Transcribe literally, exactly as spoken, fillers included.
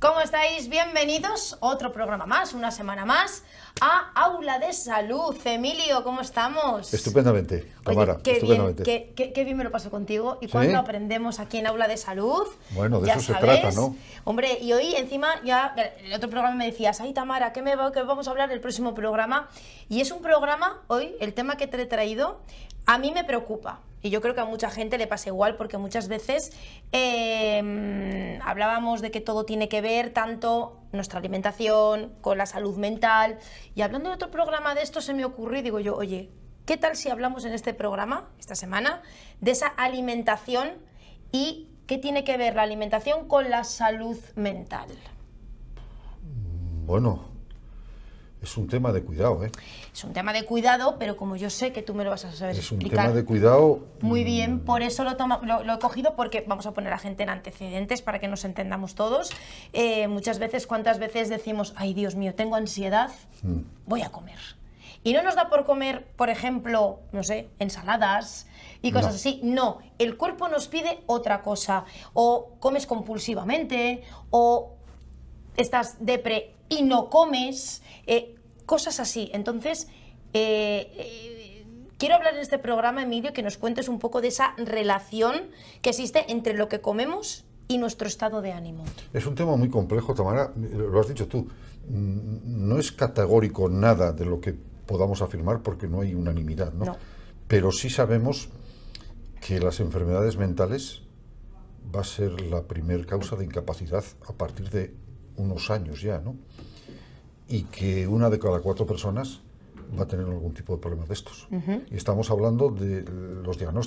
¿Cómo estáis? Bienvenidos, otro programa más, una semana más, a Aula de Salud. Emilio, ¿cómo estamos? Estupendamente, Tamara, Oye, qué estupendamente. Bien, qué, qué, qué bien me lo paso contigo. ¿Y ¿Sí? cuánto aprendemos aquí en Aula de Salud? Bueno, de ya eso sabes. se trata, ¿no? Hombre, y hoy encima ya, el otro programa me decías, ay Tamara, ¿qué, me va, qué vamos a hablar el próximo programa? Y es un programa, hoy, el tema que te he traído, a mí me preocupa. Y yo creo que a mucha gente le pasa igual, porque muchas veces eh, hablábamos de que todo tiene que ver, tanto nuestra alimentación, con la salud mental. Y hablando de otro programa de esto, se me ocurrió y digo yo, oye, ¿qué tal si hablamos en este programa, esta semana, de esa alimentación y qué tiene que ver la alimentación con la salud mental? Bueno, es un tema de cuidado, ¿eh? Es un tema de cuidado, pero como yo sé que tú me lo vas a saber Es un explicar tema de cuidado. muy bien, por eso lo, toma, lo, lo he cogido, porque vamos a poner a gente en antecedentes para que nos entendamos todos. Eh, muchas veces, ¿cuántas veces decimos, ay Dios mío, tengo ansiedad, mm. voy a comer? Y no nos da por comer, por ejemplo, no sé, ensaladas y cosas No. así. No, el cuerpo nos pide otra cosa. O comes compulsivamente, o estás depre y no comes, eh, cosas así. Entonces, eh, eh, quiero hablar en este programa, Emilio, que nos cuentes un poco de esa relación que existe entre lo que comemos y nuestro estado de ánimo. Es un tema muy complejo, Tamara, lo has dicho tú. No es categórico nada de lo que podamos afirmar porque no hay unanimidad, ¿no? No. Pero sí sabemos que las enfermedades mentales va a ser la primer causa de incapacidad a partir de unos años ya, ¿no? Y que una de cada cuatro personas va a tener algún tipo de problema de estos. Uh-huh. Y estamos hablando de los diagnósticos